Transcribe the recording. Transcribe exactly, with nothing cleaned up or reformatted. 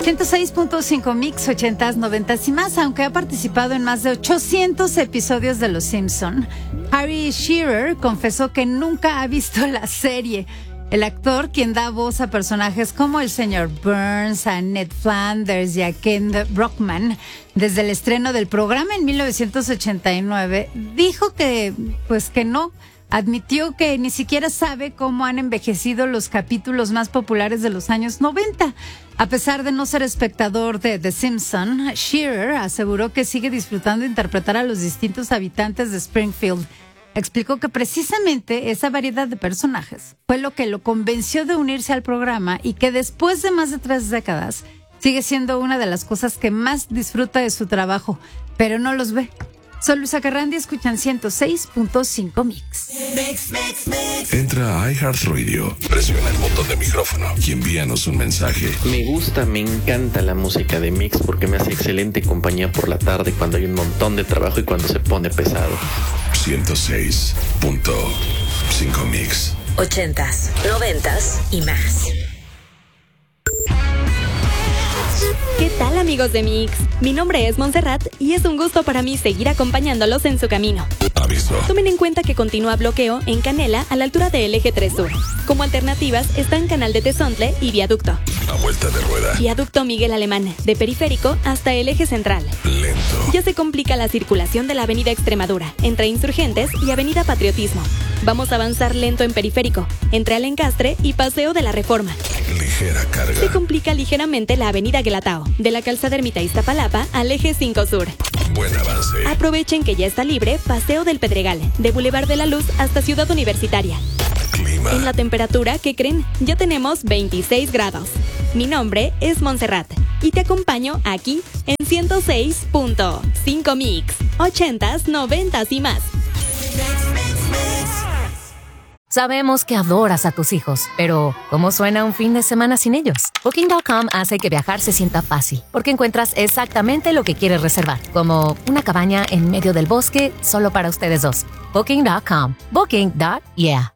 ciento seis punto cinco Mix, ochentas, noventas y más. Aunque ha participado en más de ochocientos episodios de Los Simpson, Harry Shearer confesó que nunca ha visto la serie. El actor, quien da voz a personajes como el señor Burns, a Ned Flanders y a Ken Brockman, desde el estreno del programa en mil novecientos ochenta y nueve, dijo que, pues que no. Admitió que ni siquiera sabe cómo han envejecido los capítulos más populares de los años noventa. A pesar de no ser espectador de The Simpsons, Shearer aseguró que sigue disfrutando de interpretar a los distintos habitantes de Springfield. Explicó que precisamente esa variedad de personajes fue lo que lo convenció de unirse al programa y que después de más de tres décadas sigue siendo una de las cosas que más disfruta de su trabajo, pero no los ve. Soy Luisa Carrandi, escuchan ciento seis punto cinco Mix. Mix, Mix, Mix. Entra a iHeartRadio, presiona el botón de micrófono y envíanos un mensaje. Me gusta, me encanta la música de Mix porque me hace excelente compañía por la tarde cuando hay un montón de trabajo y cuando se pone pesado. ciento seis punto cinco Mix. Ochentas, noventas y más. ¿Qué tal, amigos de Mix? Mi nombre es Montserrat y es un gusto para mí seguir acompañándolos en su camino. Aviso. Tomen en cuenta que continúa bloqueo en Canela a la altura del eje tres Sur. Como alternativas están Canal de Tezontle y Viaducto. A vuelta de rueda. Viaducto Miguel Alemán, de Periférico hasta el eje central. Lento. Ya se complica la circulación de la avenida Extremadura, entre Insurgentes y avenida Patriotismo. Vamos a avanzar lento en Periférico, entre Alencastre y Paseo de la Reforma. Ligera carga. Se complica ligeramente la avenida Guelatao, de la calzada Ermita Iztapalapa al eje cinco Sur. Buen avance. Aprovechen que ya está libre Paseo del Pedregal, de Boulevard de la Luz hasta Ciudad Universitaria. Clima. En la temperatura, ¿qué creen? Ya tenemos veintiséis grados. Mi nombre es Montserrat y te acompaño aquí en ciento seis punto cinco Mix, ochentas, noventas y más. Sabemos que adoras a tus hijos, pero ¿cómo suena un fin de semana sin ellos? Booking punto com hace que viajar se sienta fácil, porque encuentras exactamente lo que quieres reservar, como una cabaña en medio del bosque solo para ustedes dos. Booking punto com. Booking. Yeah.